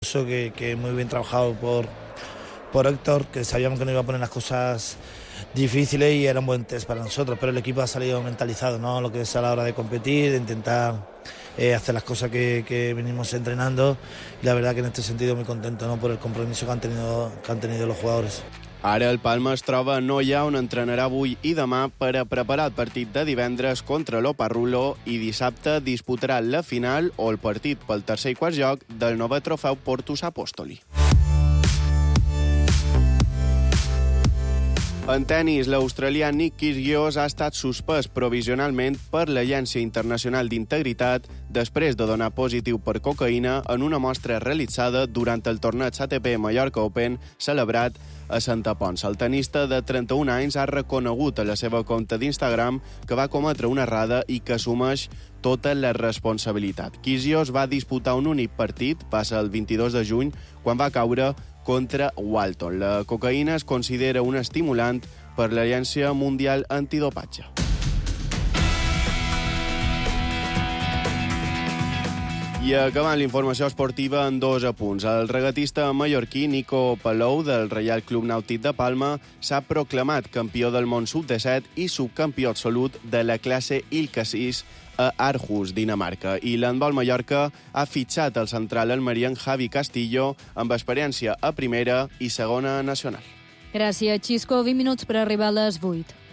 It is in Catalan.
incluso que muy bien trabajado por Héctor, que sabíamos que nos iba a poner las cosas difíciles y era un buen test para nosotros, pero el equipo ha salido mentalizado, ¿no? Lo que es a la hora de competir, de intentar hacer las cosas que venimos entrenando, y la verdad que en este sentido muy contento, ¿no? Por el compromiso que han tenido los jugadores. Ara el Palma es troba a Noia, on entrenarà avui i demà per a preparar el partit de divendres contra l'Oparrulo, i dissabte disputarà la final o el partit pel tercer i quart lloc del nou trofeu Portus Apostoli. En tennis, l'australià Nick Kyrgios ha estat suspès provisionalment per l'Agència Internacional d'Integritat després de donar positiu per cocaïna en una mostra realitzada durant el torneig ATP Mallorca Open celebrat a Santa Ponça. El tenista de 31 anys ha reconegut a la seva compte d'Instagram que va cometre una errada i que assumeix tota la responsabilitat. Kyrgios va disputar un únic partit, passa el 22 de juny, quan va caure contra Walton. La cocaïna es considera un estimulant per l'Agència Mundial Antidopatge. I acabant l'informació esportiva en 2 apunts. El regatista mallorquí Nico Palou del Reial Club Nàutic de Palma s'ha proclamat campió del món sub-17 i subcampió absolut de la classe Ilka 6 a Aarhus, Dinamarca. I l'handbol Mallorca ha fitxat el central almerienc Javi Castillo amb experiència a primera i segona nacional. Gràcies, Xisco. 20 minuts per arribar a les 8.